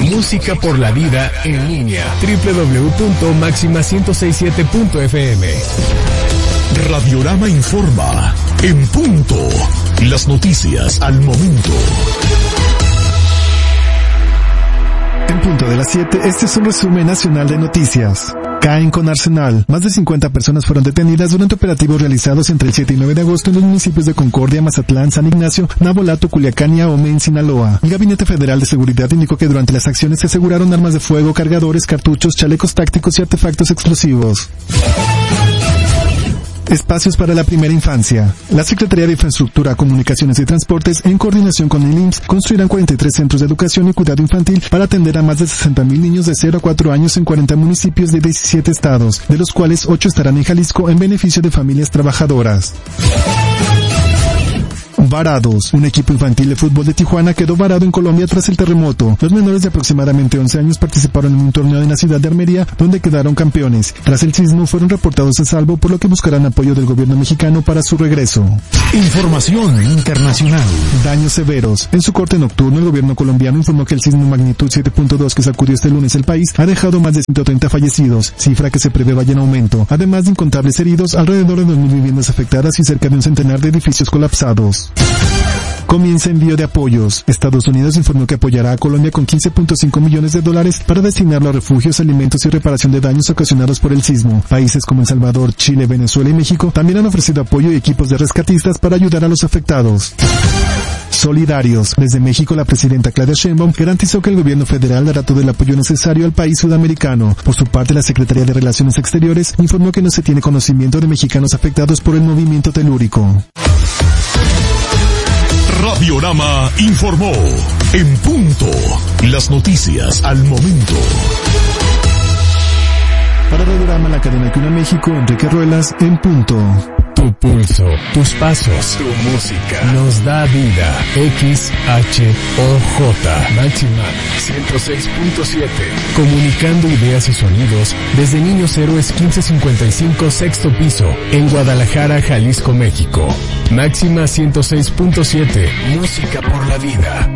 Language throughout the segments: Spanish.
Música por la vida en línea. www.maxima1067.fm. Radiorama informa. En punto. Las noticias al momento. En punto de las 7, este es un resumen nacional de noticias. Caen con arsenal. Más de 50 personas fueron detenidas durante operativos realizados entre el 7 y 9 de agosto en los municipios de Concordia, Mazatlán, San Ignacio, Navolato, Culiacán y Ahome, en Sinaloa. El Gabinete Federal de Seguridad indicó que durante las acciones se aseguraron armas de fuego, cargadores, cartuchos, chalecos tácticos y artefactos explosivos. Espacios para la primera infancia. La Secretaría de Infraestructura, Comunicaciones y Transportes, en coordinación con el IMSS, construirán 43 centros de educación y cuidado infantil para atender a más de 60,000 niños de 0 a 4 años en 40 municipios de 17 estados, de los cuales 8 estarán en Jalisco en beneficio de familias trabajadoras. Varados. Un equipo infantil de fútbol de Tijuana quedó varado en Colombia tras el terremoto. Los menores de aproximadamente 11 años participaron en un torneo en la ciudad de Armería, donde quedaron campeones. Tras el sismo fueron reportados a salvo, por lo que buscarán apoyo del gobierno mexicano para su regreso. Información internacional. Daños severos. En su corte nocturno, el gobierno colombiano informó que el sismo magnitud 7.2 que sacudió este lunes el país ha dejado más de 130 fallecidos, cifra que se prevé vaya en aumento. Además de incontables heridos, alrededor de 2,000 viviendas afectadas y cerca de un centenar de edificios colapsados. Comienza envío de apoyos. Estados Unidos informó que apoyará a Colombia con $15.5 millones para destinarlo a refugios, alimentos y reparación de daños ocasionados por el sismo. Países como El Salvador, Chile, Venezuela y México también han ofrecido apoyo y equipos de rescatistas para ayudar a los afectados. Solidarios. Desde México, la presidenta Claudia Sheinbaum garantizó que el gobierno federal dará todo el apoyo necesario al país sudamericano. Por su parte, la Secretaría de Relaciones Exteriores informó que no se tiene conocimiento de mexicanos afectados por el movimiento telúrico. Radiorama informó. En punto. Las noticias al momento. Para Radiorama, la cadena que une a México, Enrique Ruelas, en punto. Tu pulso, tus pasos, tu música nos da vida. XHOJ Máxima 106.7. Comunicando ideas y sonidos desde Niños Héroes 1555, sexto piso, en Guadalajara, Jalisco, México. Máxima 106.7. Música por la vida.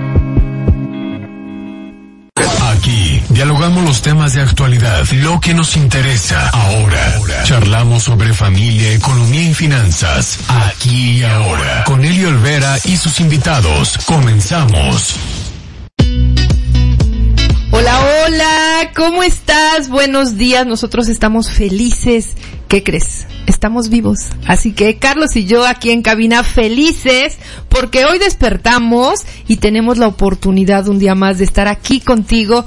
Aquí dialogamos los temas de actualidad, lo que nos interesa. Ahora charlamos sobre familia, economía y finanzas. Aquí y ahora. Con Elio Olvera y sus invitados. Comenzamos. Hola, hola, ¿cómo estás? Buenos días, nosotros estamos felices. ¿Qué crees? Estamos vivos. Así que Carlos y yo aquí en cabina felices porque hoy despertamos y tenemos la oportunidad un día más de estar aquí contigo.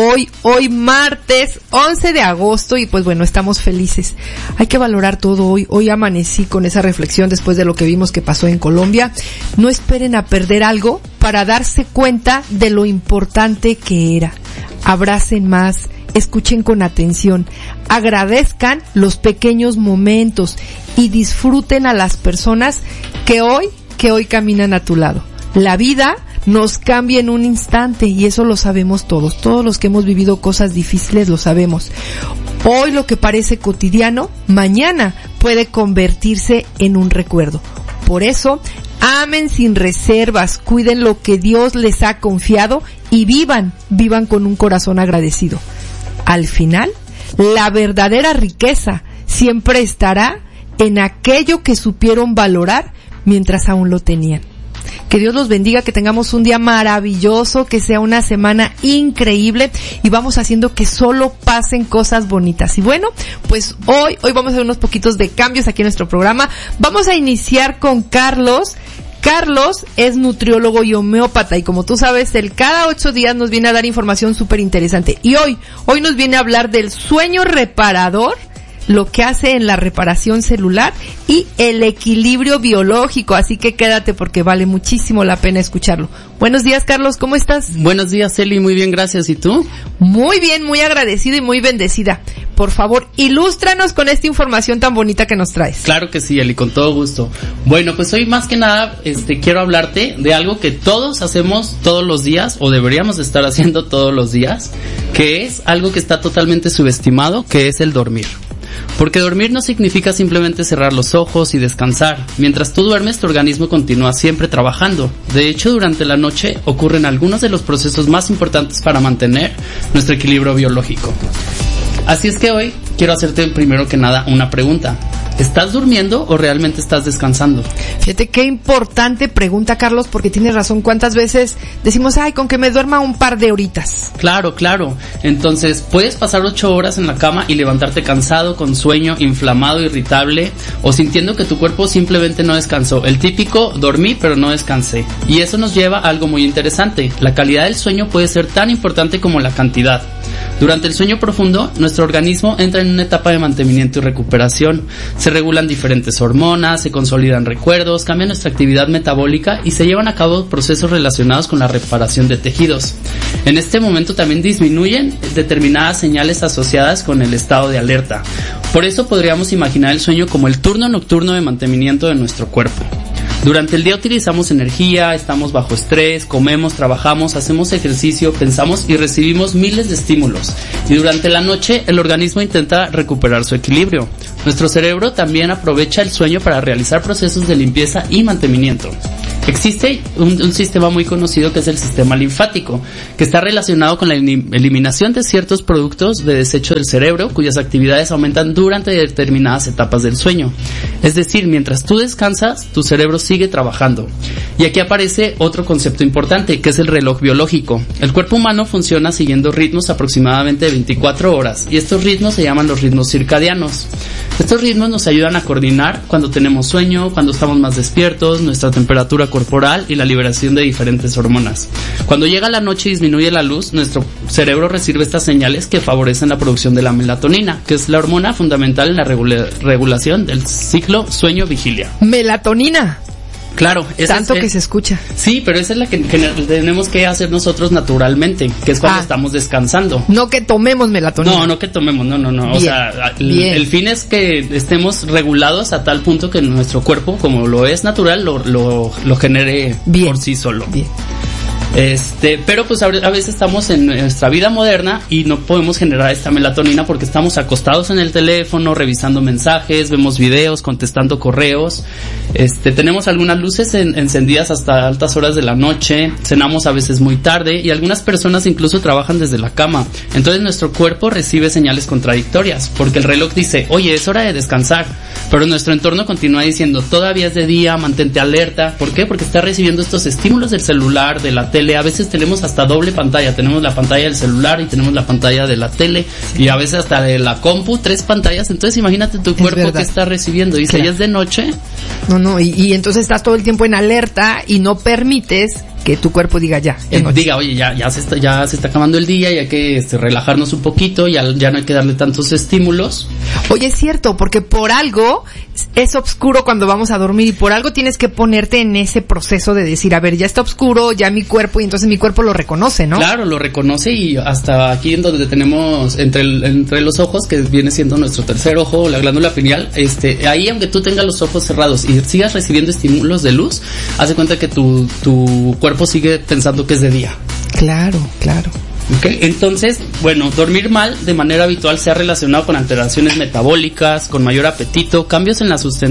Hoy martes 11 de agosto y pues bueno, estamos felices. Hay que valorar todo hoy. Hoy amanecí con esa reflexión después de lo que vimos que pasó en Colombia. No esperen a perder algo para darse cuenta de lo importante que era. Abracen más. Escuchen con atención, agradezcan los pequeños momentos y disfruten a las personas que hoy caminan a tu lado. La vida nos cambia en un instante y eso lo sabemos todos los que hemos vivido cosas difíciles lo sabemos. Hoy lo que parece cotidiano, mañana puede convertirse en un recuerdo. Por eso, amen sin reservas, cuiden lo que Dios les ha confiado y vivan con un corazón agradecido. Al final, la verdadera riqueza siempre estará en aquello que supieron valorar mientras aún lo tenían. Que Dios los bendiga, que tengamos un día maravilloso, que sea una semana increíble y vamos haciendo que solo pasen cosas bonitas. Y bueno, pues hoy vamos a hacer unos poquitos de cambios aquí en nuestro programa. Vamos a iniciar con Carlos. Carlos es nutriólogo y homeópata y como tú sabes, él cada 8 días nos viene a dar información súper interesante. Y hoy nos viene a hablar del sueño reparador, lo que hace en la reparación celular y el equilibrio biológico. Así que quédate porque vale muchísimo la pena escucharlo. Buenos días, Carlos, ¿cómo estás? Buenos días, Eli, muy bien, gracias. ¿Y tú? Muy bien, muy agradecida y muy bendecida. Por favor, ilústranos con esta información tan bonita que nos traes. Claro que sí, Eli, con todo gusto. Bueno, pues hoy más que nada quiero hablarte de algo que todos hacemos todos los días o deberíamos estar haciendo todos los días, que es algo que está totalmente subestimado, que es el dormir. Porque dormir no significa simplemente cerrar los ojos y descansar. Mientras tú duermes, tu organismo continúa siempre trabajando. De hecho, durante la noche ocurren algunos de los procesos más importantes para mantener nuestro equilibrio biológico. Así es que hoy quiero hacerte primero que nada una pregunta. ¿Estás durmiendo o realmente estás descansando? Fíjate qué importante pregunta, Carlos, porque tienes razón. ¿Cuántas veces decimos, ay, con que me duerma un par de horitas? Claro. Entonces, puedes pasar 8 horas en la cama y levantarte cansado, con sueño, inflamado, irritable, o sintiendo que tu cuerpo simplemente no descansó. El típico, dormí pero no descansé. Y eso nos lleva a algo muy interesante. La calidad del sueño puede ser tan importante como la cantidad. Durante el sueño profundo, nuestro organismo entra en una etapa de mantenimiento y recuperación. Se regulan diferentes hormonas, se consolidan recuerdos, cambia nuestra actividad metabólica y se llevan a cabo procesos relacionados con la reparación de tejidos. En este momento también disminuyen determinadas señales asociadas con el estado de alerta. Por eso podríamos imaginar el sueño como el turno nocturno de mantenimiento de nuestro cuerpo. Durante el día utilizamos energía, estamos bajo estrés, comemos, trabajamos, hacemos ejercicio, pensamos y recibimos miles de estímulos. Y durante la noche el organismo intenta recuperar su equilibrio. Nuestro cerebro también aprovecha el sueño para realizar procesos de limpieza y mantenimiento. Existe un sistema muy conocido que es el sistema linfático, que está relacionado con la eliminación de ciertos productos de desecho del cerebro, cuyas actividades aumentan durante determinadas etapas del sueño. Es decir, mientras tú descansas, tu cerebro sigue trabajando. Y aquí aparece otro concepto importante, que es el reloj biológico. El cuerpo humano funciona siguiendo ritmos aproximadamente de 24 horas, y estos ritmos se llaman los ritmos circadianos. Estos ritmos nos ayudan a coordinar cuando tenemos sueño, cuando estamos más despiertos, nuestra temperatura corporal y la liberación de diferentes hormonas. Cuando llega la noche y disminuye la luz, nuestro cerebro recibe estas señales que favorecen la producción de la melatonina, que es la hormona fundamental en la regulación del ciclo sueño-vigilia. Melatonina. Claro, tanto que se escucha. Sí, pero esa es la que tenemos que hacer nosotros naturalmente, que es cuando estamos descansando. No que tomemos melatonina. No que tomemos, no. Bien, o sea, el fin es que estemos regulados a tal punto que nuestro cuerpo, como lo es natural, lo genere por sí solo. Bien. Pero pues a veces estamos en nuestra vida moderna y no podemos generar esta melatonina porque estamos acostados en el teléfono, revisando mensajes, vemos videos, contestando correos, tenemos algunas luces encendidas hasta altas horas de la noche, cenamos a veces muy tarde y algunas personas incluso trabajan desde la cama. Entonces nuestro cuerpo recibe señales contradictorias porque el reloj dice, oye, es hora de descansar, pero nuestro entorno continúa diciendo, todavía es de día, mantente alerta. ¿Por qué? Porque está recibiendo estos estímulos del celular, de la tele. A veces tenemos hasta doble pantalla, tenemos la pantalla del celular y tenemos la pantalla de la tele y a veces hasta de la compu, 3 pantallas. Entonces imagínate tu cuerpo que está recibiendo. Dice, claro. ¿Ya es de noche? No, y entonces estás todo el tiempo en alerta y no permites que tu cuerpo diga ya. Diga, oye, ya se está acabando el día, ya hay que relajarnos un poquito, ya no hay que darle tantos estímulos. Oye, es cierto, porque por algo es oscuro cuando vamos a dormir y por algo tienes que ponerte en ese proceso de decir, a ver, ya está oscuro, ya mi cuerpo, y entonces mi cuerpo lo reconoce, ¿no? Claro, lo reconoce y hasta aquí en donde tenemos entre los ojos, que viene siendo nuestro tercer ojo, la glándula pineal, ahí aunque tú tengas los ojos cerrados y sigas recibiendo estímulos de luz, hace cuenta que tu cuerpo sigue pensando que es de día. Claro. Okay. Entonces, bueno, dormir mal de manera habitual se ha relacionado con alteraciones metabólicas, con mayor apetito, cambios en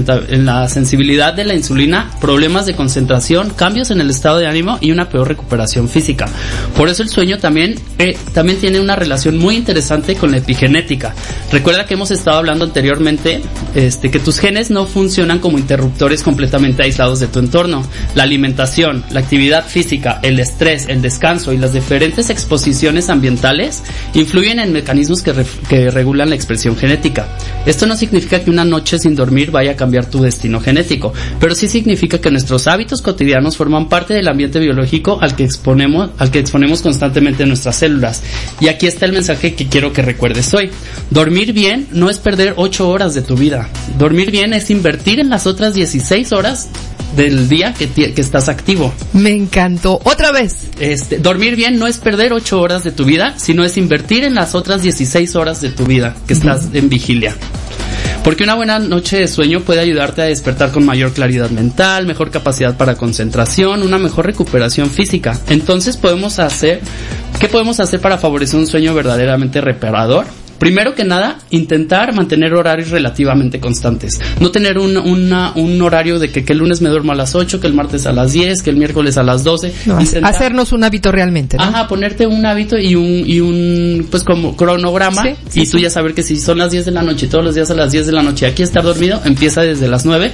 la sensibilidad de la insulina, problemas de concentración, cambios en el estado de ánimo y una peor recuperación física. Por eso el sueño también tiene una relación muy interesante con la epigenética. Recuerda que hemos estado hablando anteriormente que tus genes no funcionan como interruptores completamente aislados de tu entorno. La alimentación, la actividad física, el estrés, el descanso y las diferentes exposiciones ambientales influyen en mecanismos que regulan la expresión genética. Esto no significa que una noche sin dormir vaya a cambiar tu destino genético, pero sí significa que nuestros hábitos cotidianos forman parte del ambiente biológico al que exponemos constantemente nuestras células. Y aquí está el mensaje que quiero que recuerdes hoy. Dormir bien no es perder 8 horas de tu vida. Dormir bien es invertir en las otras 16 horas del día que estás activo. Me encantó. Otra vez. Dormir bien no es perder 8 horas de tu vida, sino es invertir en las otras 16 horas de tu vida que estás en vigilia. Porque una buena noche de sueño puede ayudarte a despertar con mayor claridad mental, mejor capacidad para concentración, una mejor recuperación física. Entonces, ¿qué podemos hacer para favorecer un sueño verdaderamente reparador? Primero que nada, intentar mantener horarios relativamente constantes. No tener un horario de que el lunes me duermo a las 8, que el martes a las 10, que el miércoles a las 12. No, hacernos un hábito realmente, ¿no? Ajá, ponerte un hábito y un pues como cronograma, y tú ya saber que si son las 10 de la noche, todos los días a las 10 de la noche, aquí estar dormido, empieza desde las 9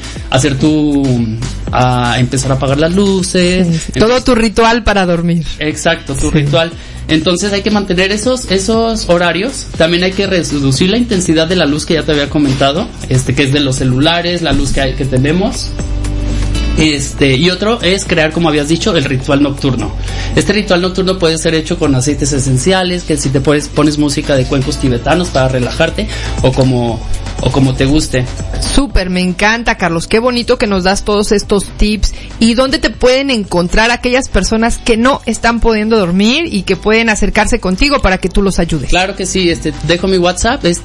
a empezar a apagar las luces. Sí. Todo tu ritual para dormir. Exacto, tu ritual. Entonces hay que mantener esos horarios. También hay que reducir la intensidad de la luz que ya te había comentado, que es de los celulares, la luz que tenemos. Y otro es crear, como habías dicho, el ritual nocturno. Este ritual nocturno puede ser hecho con aceites esenciales, que si te pones música de cuencos tibetanos para relajarte, o como te guste. Súper, me encanta, Carlos. Qué bonito que nos das todos estos tips. ¿Y dónde te pueden encontrar aquellas personas que no están pudiendo dormir y que pueden acercarse contigo para que tú los ayudes? Claro que sí, dejo mi WhatsApp, es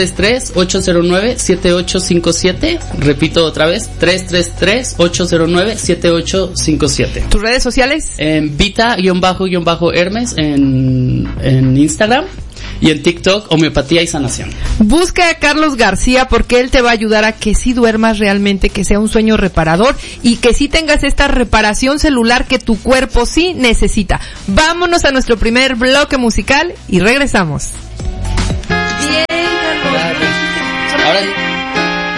333-809-7857. Repito otra vez, 333-809-7857. ¿Tus redes sociales? Vita-Hermes en Instagram. Y en TikTok, Homeopatía y Sanación. Busca a Carlos García porque él te va a ayudar a que sí duermas realmente, que sea un sueño reparador y que sí tengas esta reparación celular que tu cuerpo sí necesita. Vámonos a nuestro primer bloque musical y regresamos. Bien, Carlos. Ahora